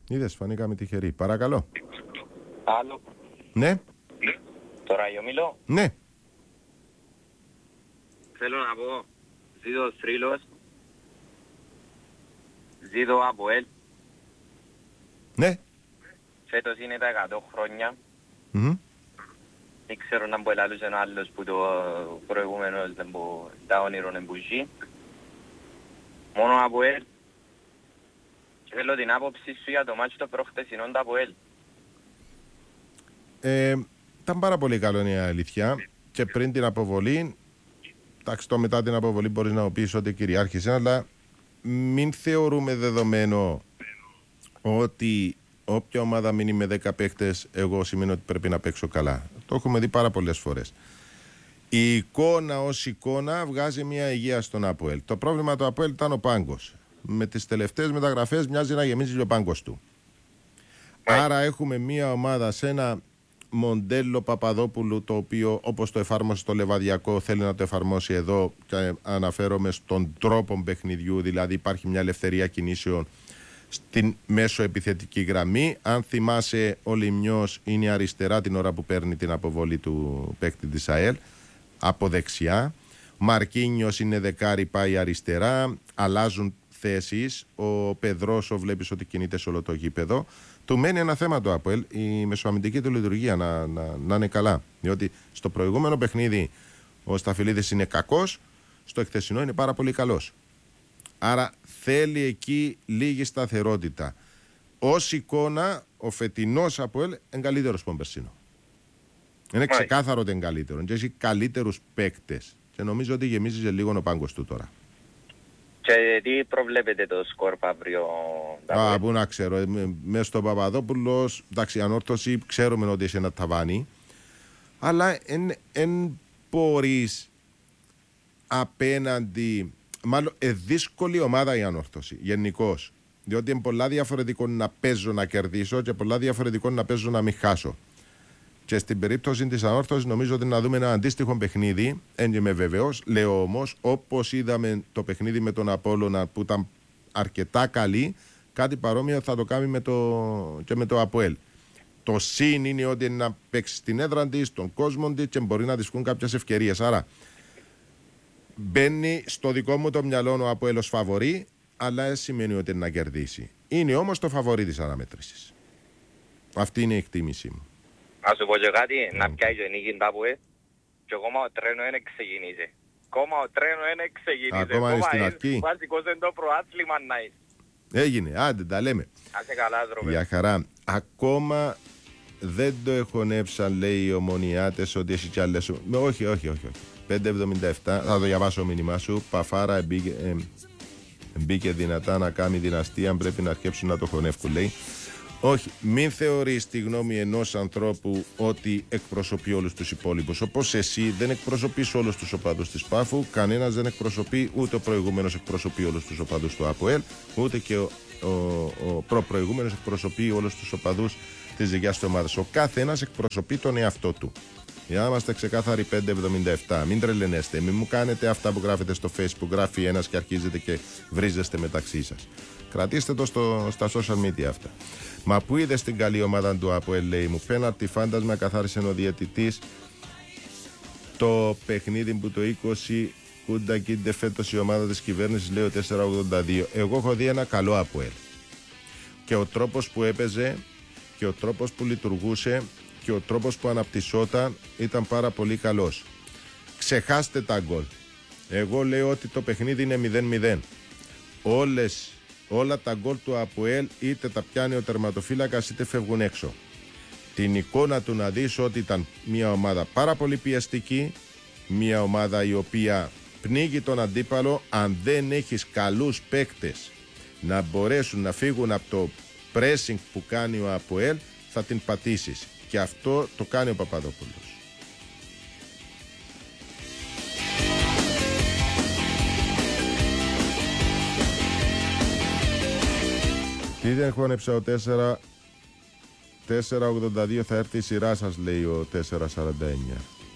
Είδες, φανήκαμε τυχεροί. Παρακαλώ. Άλλο. Ναι. Τώρα εγώ μιλώ. Ναι. Θέλω να πω, ζήτω ο Θρύλος, ζήτω ο ΑΠΟΕΛ. Ναι. Φέτος είναι τα 100 χρόνια. Mm-hmm. Δεν ξέρω να μπορεί άλλος ένα άλλος που το προηγούμενο τα όνειρο είναι μπουζί. Μόνο ο ΑΠΟΕΛ. Και θέλω την άποψη σου για το μάτσο το προχτεσινό του ΑΠΟΕΛ. Ήταν πάρα πολύ καλό, είναι η αλήθεια. Και πριν την αποβολή, εντάξει, το μετά την αποβολή μπορείς να πεις ότι κυριάρχησε, αλλά μην θεωρούμε δεδομένο ότι όποια ομάδα μείνει με 10 παίχτες, εγώ σημαίνει ότι πρέπει να παίξω καλά. Το έχουμε δει πάρα πολλές φορές. Η εικόνα ως εικόνα βγάζει μια υγεία στον ΑΠΟΕΛ. Το πρόβλημα του ΑΠΟΕΛ ήταν ο πάγκος. Με τις τελευταίες μεταγραφές μοιάζει να γεμίζει ο πάγκος του. Άρα έχουμε μια ομάδα σε ένα μοντέλο Παπαδόπουλου, το οποίο όπως το εφάρμοσε στο Λεβαδιακό θέλει να το εφαρμόσει εδώ, και αναφέρομαι στον τρόπο παιχνιδιού, δηλαδή υπάρχει μια ελευθερία κινήσεων στην μέσο επιθετική γραμμή. Αν θυμάσαι, ο Λιμιός είναι αριστερά την ώρα που παίρνει την αποβολή του παίκτη της ΑΕΛ, από δεξιά. Μαρκίνιος είναι δεκάρι, πάει αριστερά. Αλλάζουν θέσεις. Ο Πεδρόσο βλέπεις ότι κινείται σε όλο το γήπεδο. Του μένει ένα θέμα το ΑΠΟΕΛ, η μεσοαμυντική του λειτουργία να είναι καλά. Διότι στο προηγούμενο παιχνίδι ο Σταφυλίδης είναι κακός, στο εκθεσινό είναι πάρα πολύ καλός. Άρα θέλει εκεί λίγη σταθερότητα. Ως εικόνα, ο φετινός ΑΠΟΕΛ είναι καλύτερος από τον περσινό. Είναι ξεκάθαρο ότι είναι καλύτερο. Και έχει καλύτερους παίκτες. Και νομίζω ότι γεμίζει σε λίγο ο πάγκος του τώρα. Και τι προβλέπετε το σκορ αύριο? Πού να ξέρω. Μέσα στο Παπαδόπουλος, εντάξει, Ανόρθωση ξέρουμε ότι έχει ένα ταβάνι. Αλλά εν μπορείς απέναντι. Μάλλον δύσκολη ομάδα η Ανόρθωση γενικώς. Διότι είναι πολλά διαφορετικό να παίζω να κερδίσω και πολλά διαφορετικό να παίζω να μην χάσω. Και στην περίπτωση της Ανόρθωσης νομίζω ότι να δούμε ένα αντίστοιχο παιχνίδι. Δεν είμαι βέβαιος. Λέω όμως, όπως είδαμε το παιχνίδι με τον Απόλλωνα που ήταν αρκετά καλή, κάτι παρόμοιο θα το κάνει και με το ΑΠΟΕΛ. Το συν είναι ότι να παίξει στην έδρα της, τον κόσμο της και μπορεί να της βγουν κάποιες ευκαιρίες. Άρα μπαίνει στο δικό μου το μυαλό ο ΑΠΟΕΛ ως φαβορί, αλλά δεν σημαίνει ότι να κερδίσει. Είναι όμως το φαβορί της αναμέτρησης. Αυτή είναι η εκτίμησή μου. Να σου πω και κάτι, να πιάει και νίκη ΑΠΟΕΛ και ακόμα ο τρένο δεν ξεκινήσε. Ακόμα είναι στην αρχή. Βασικός είναι το προάθλημα να είσαι. Έγινε, άντε τα λέμε. Άσε καλά, δρόμε. Για χαρά. Ακόμα δεν το εχωνέψαν, λέει, οι ομονιάτες ότι έχει κι άλλες. Όχι. 5,77. Θα το διαβάσω μήνυμά σου. Παφάρα μπήκε δυνατά να κάνει δυναστεία. Αν πρέπει να αρκέψουν να το χωνεύκουν, λέει. Όχι, μην θεωρείς τη γνώμη ενός ανθρώπου ότι εκπροσωπεί όλους τους υπόλοιπους. Όπως εσύ δεν εκπροσωπείς όλους τους οπαδούς της Πάφου, κανένας δεν εκπροσωπεί, ούτε ο προηγούμενος εκπροσωπεί όλους τους οπαδούς του ΑΠΟΕΛ, ούτε και ο προπροηγούμενος εκπροσωπεί όλους τους οπαδούς της δικιάς του ομάδας. Ο κάθε ένας εκπροσωπεί τον εαυτό του. Για να είμαστε ξεκάθαροι, 5,77. Μην τρελαινέστε, μην μου κάνετε αυτά που γράφετε στο Facebook. Γράφει ένας και αρχίζετε και βρίζεστε μεταξύ σας. Κρατήστε το στα social media αυτά. Μα πού είδες την καλή ομάδα του ΑΠΟΕΛ, λέει μου. Πέναρτη φάντασμα καθάρισε ο διαιτητής. Το παιχνίδι που το 20 κούντα κίντε φέτος η ομάδα της κυβέρνησης, λέει, 4,82. Εγώ έχω δει ένα καλό ΑΠΟΕΛ. Και ο τρόπος που έπαιζε και ο τρόπος που λειτουργούσε και ο τρόπος που αναπτυσσόταν ήταν πάρα πολύ καλός. Ξεχάστε τα γκολ. Εγώ λέω ότι το παιχνίδι είναι 0-0. Όλα τα γκολ του ΑΠΟΕΛ είτε τα πιάνει ο τερματοφύλακας είτε φεύγουν έξω. Την εικόνα του να δεις ότι ήταν μια ομάδα πάρα πολύ πιεστική, μια ομάδα η οποία πνίγει τον αντίπαλο. Αν δεν έχεις καλούς παίκτες να μπορέσουν να φύγουν από το pressing που κάνει ο ΑΠΟΕΛ, θα την πατήσεις. Και αυτό το κάνει ο Παπαδόπουλος. Τι δεν χώνεψα ο 4,82 θα έρθει η σειρά σας, λέει ο 4,49.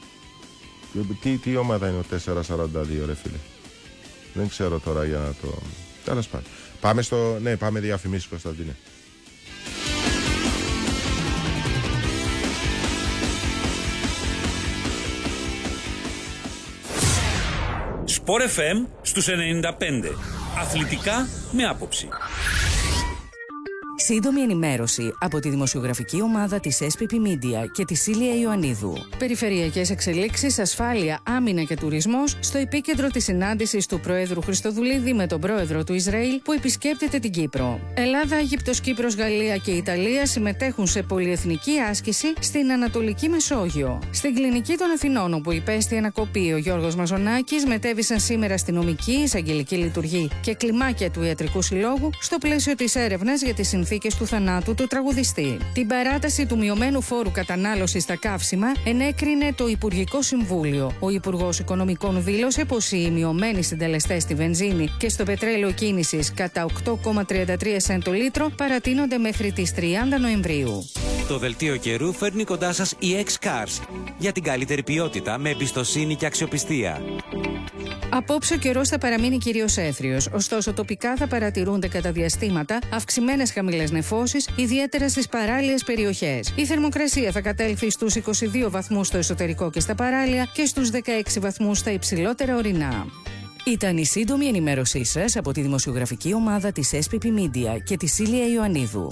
Τι ομάδα είναι ο 4,42, ρε φίλε? Δεν ξέρω τώρα για να το... Τέλος πάντων. Πάμε διαφημίσεις, Κωνσταντίνε. Sport FM στους 95. Αθλητικά με άποψη. Σύντομη ενημέρωση από τη δημοσιογραφική ομάδα της SPP Media και τη Σίλια Ιωαννίδου. Περιφερειακές εξελίξεις, ασφάλεια, άμυνα και τουρισμός στο επίκεντρο της συνάντησης του Προέδρου Χριστοδουλίδη με τον Πρόεδρο του Ισραήλ που επισκέπτεται την Κύπρο. Ελλάδα, Αίγυπτος, Κύπρος, Γαλλία και Ιταλία συμμετέχουν σε πολυεθνική άσκηση στην Ανατολική Μεσόγειο. Στην Κλινική των Αθηνών, όπου υπέστη ανακοπή ο Γιώργος Μαζονάκης, μετέβησαν σήμερα αστυνομική, εισαγγελική λειτουργή και κλιμάκια του Ιατρικού Συλλόγου στο πλαίσιο της έρευνας για τις συνθήκες του θανάτου του τραγουδιστή. Την παράταση του μειωμένου φόρου κατανάλωσης στα καύσιμα ενέκρινε το Υπουργικό Συμβούλιο. Ο Υπουργός Οικονομικών δήλωσε πως οι μειωμένοι συντελεστές στη βενζίνη και στο πετρέλαιο κίνησης κατά 8,33 σεντ το λίτρο παρατείνονται μέχρι τις 30 Νοεμβρίου. Το δελτίο καιρού φέρνει κοντά σας η X-Cars για την καλύτερη ποιότητα με εμπιστοσύνη και αξιοπιστία. Απόψε ο καιρός θα παραμείνει κυρίως έθριος, ωστόσο τοπικά θα παρατηρούνται κατά διαστήματα αυξημένες χαμηλές νεφώσεις, ιδιαίτερα στις παράλιες περιοχές. Η θερμοκρασία θα κατέλθει στους 22 βαθμούς στο εσωτερικό και στα παράλια και στους 16 βαθμούς στα υψηλότερα ορεινά. Ήταν η σύντομη ενημέρωσή σας από τη δημοσιογραφική ομάδα της SPP Media και τη Σίλια Ιωαννίδου.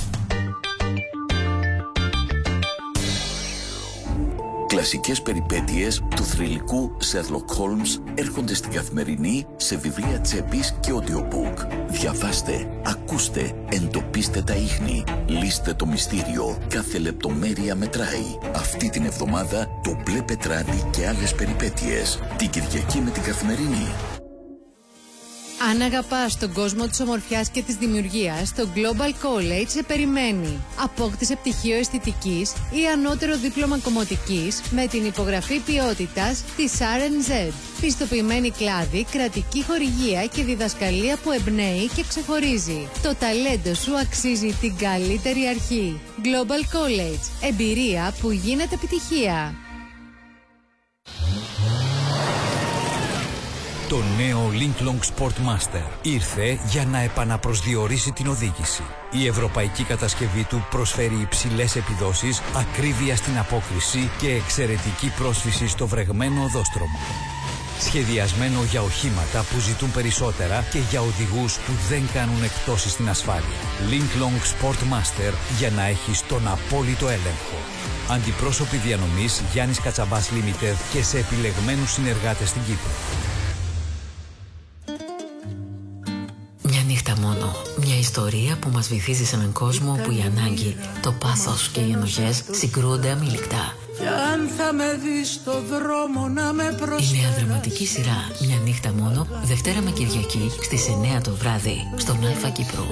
Κλασικές περιπέτειες του θρυλικού Sherlock Holmes έρχονται στην Καθημερινή σε βιβλία τσέπης και audiobook. Διαβάστε, ακούστε, εντοπίστε τα ίχνη, λύστε το μυστήριο. Κάθε λεπτομέρεια μετράει. Αυτή την εβδομάδα το μπλε πετράδι και άλλες περιπέτειες. Την Κυριακή με την Καθημερινή. Αν αγαπάς τον κόσμο της ομορφιάς και της δημιουργίας, το Global College σε περιμένει. Απόκτησε πτυχίο αισθητικής ή ανώτερο δίπλωμα κομμωτικής με την υπογραφή ποιότητας της R&Z. Πιστοποιημένη κλάδη, κρατική χορηγία και διδασκαλία που εμπνέει και ξεχωρίζει. Το ταλέντο σου αξίζει την καλύτερη αρχή. Global College. Εμπειρία που γίνεται επιτυχία. Το νέο Linklong Sportmaster ήρθε για να επαναπροσδιορίσει την οδήγηση. Η ευρωπαϊκή κατασκευή του προσφέρει υψηλές επιδόσεις, ακρίβεια στην απόκριση και εξαιρετική πρόσφυση στο βρεγμένο οδόστρωμα. Σχεδιασμένο για οχήματα που ζητούν περισσότερα και για οδηγούς που δεν κάνουν εκπτώσεις στην ασφάλεια. Linklong Sportmaster για να έχεις τον απόλυτο έλεγχο. Αντιπρόσωποι διανομής Γιάννης Κατσαμπάς Limited και σε επιλεγμένους συνεργάτες στην Κύπρο. Μια νύχτα μόνο. Μια ιστορία που μας βυθίζει σε έναν κόσμο όπου η ανάγκη, το πάθος και οι ενοχές συγκρούονται αμήλικτα. Η νέα δραματική σειρά «Μια νύχτα μόνο» Δευτέρα με Κυριακή στις 9 το βράδυ στον Αλφα Κύπρο.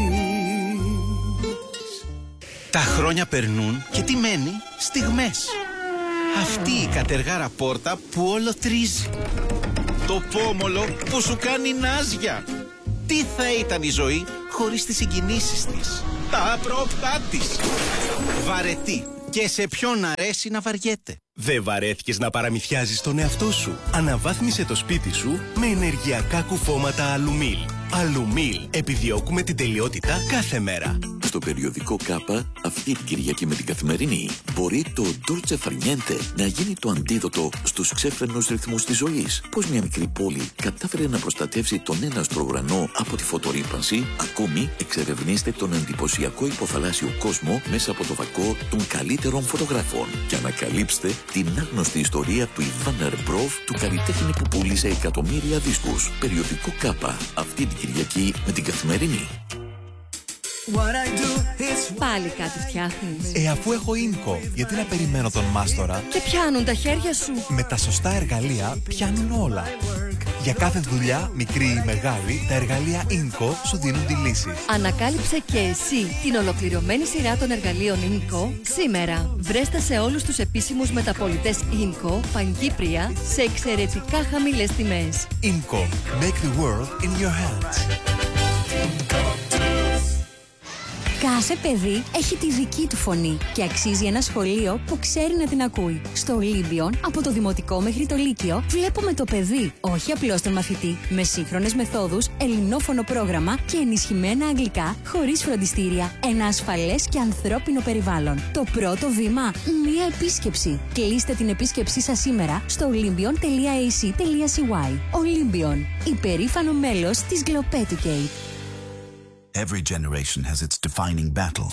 Τα χρόνια περνούν και τι μένει? Στιγμές. Αυτή η κατεργάρα πόρτα που όλο τρίζει. Το πόμολο που σου κάνει νάζια. Τι θα ήταν η ζωή χωρίς τις συγκινήσεις της, τα άπροπτά της. Βαρετή. Και σε ποιον αρέσει να βαριέται. Δεν βαρέθηκες να παραμυθιάζεις τον εαυτό σου? Αναβάθμισε το σπίτι σου με ενεργειακά κουφώματα Αλουμίλ. Αλουμίλ. Επιδιώκουμε την τελειότητα κάθε μέρα. Στο περιοδικό Κάπα, αυτή την Κυριακή με την Καθημερινή, μπορεί το Dolce Far Niente να γίνει το αντίδοτο στους ξέφρενους ρυθμούς της ζωής. Πώς μια μικρή πόλη κατάφερε να προστατεύσει τον έναστρο ουρανό από τη φωτορύπανση. Ακόμη, εξερευνήστε τον εντυπωσιακό υποθαλάσσιο κόσμο μέσα από το βακό των καλύτερων φωτογράφων. Και ανακαλύψτε την άγνωστη ιστορία του Ιβάν Ερμπρόβ, του καλλιτέχνη που πούλησε εκατομμύρια δίσκους. Περιοδικό Κάπα, αυτή την Κυριακή με την Καθημερινή. Πάλι κάτι φτιάχνεις? Αφού έχω Inco, γιατί να περιμένω τον μάστορα? Και πιάνουν τα χέρια σου. Με τα σωστά εργαλεία πιάνουν όλα. Για κάθε δουλειά, μικρή ή μεγάλη, τα εργαλεία Inco σου δίνουν τη λύση. Ανακάλυψε και εσύ την ολοκληρωμένη σειρά των εργαλείων Inco σήμερα. Βρέστα σε όλους τους επίσημους μεταπωλητές Inco, Παγκύπρια, σε εξαιρετικά χαμηλές τιμές. Inco. Make the world in your hands. Να είσαι παιδί έχει τη δική του φωνή και αξίζει ένα σχολείο που ξέρει να την ακούει. Στο Olympion, από το δημοτικό μέχρι το λύκειο, βλέπουμε το παιδί, όχι απλώς τον μαθητή, με σύγχρονες μεθόδους, ελληνόφωνο πρόγραμμα και ενισχυμένα αγγλικά, χωρίς φροντιστήρια. Ένα ασφαλές και ανθρώπινο περιβάλλον. Το πρώτο βήμα, μία επίσκεψη. Κλείστε την επίσκεψή σας σήμερα στο olympion.ac.cy. Olympion, υπερήφανο μέλος της Globeducate. Every generation has its defining battle.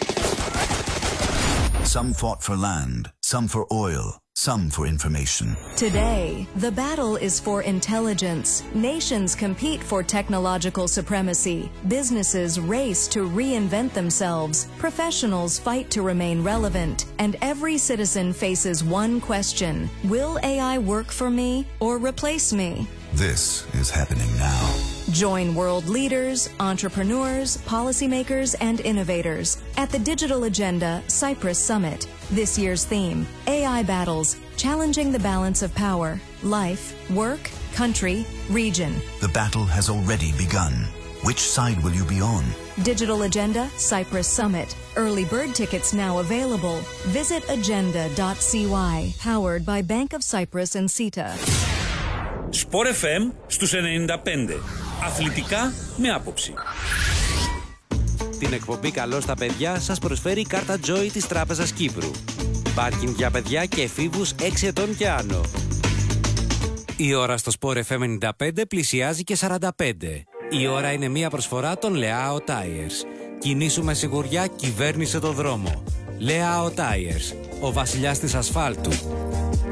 Some fought for land, some for oil, some for information. Today, the battle is for intelligence. Nations compete for technological supremacy. Businesses race to reinvent themselves. Professionals fight to remain relevant. And every citizen faces one question: will AI work for me or replace me? This is happening now. Join world leaders, entrepreneurs, policymakers, and innovators at the Digital Agenda Cyprus Summit. This year's theme, AI Battles, Challenging the Balance of Power, Life, Work, Country, Region. The battle has already begun. Which side will you be on? Digital Agenda Cyprus Summit. Early bird tickets now available. Visit agenda.cy. Powered by Bank of Cyprus and CETA. Sport FM στους 95. Αθλητικά με άποψη. Την εκπομπή «Καλό στα παιδιά» σας προσφέρει η κάρτα Joy της Τράπεζας Κύπρου. Πάρκινγκ για παιδιά και εφήβους 6 ετών και άνω. Η ώρα στο Sport FM 95 πλησιάζει και 45. Η ώρα είναι μια προσφορά των Leao Tires. Κινήσου με σιγουριά, κυβέρνησε το δρόμο. Leao Tires, ο βασιλιάς της ασφάλτου.